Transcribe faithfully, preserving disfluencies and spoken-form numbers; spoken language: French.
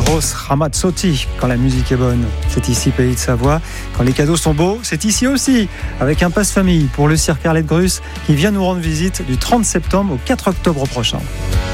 Eros Ramazzotti, quand la musique est bonne, c'est ici Pays de Savoie. Quand les cadeaux sont beaux, c'est ici aussi, avec un passe-famille pour le cirque Arlette Gruss qui vient nous rendre visite du trente septembre au quatre octobre prochain.